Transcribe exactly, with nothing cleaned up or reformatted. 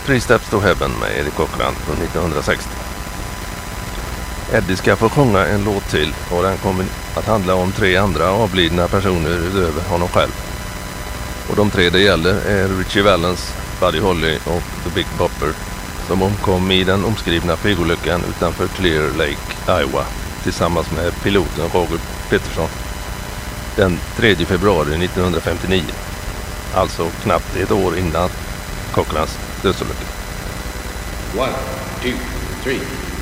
Three Steps to Heaven med Eddie Cochran från nittonhundrasextio. Eddie ska få sjunga en låt till och den kommer att handla om tre andra avlidna personer utöver honom själv. Och de tre det gäller är Ritchie Valens, Buddy Holly och The Big Bopper som omkom i den omskrivna flygolyckan utanför Clear Lake, Iowa tillsammans med piloten Roger Peterson den tredje februari nittonhundrafemtionio. Alltså knappt ett år innan Cochrans dödsolycka. One, two, three.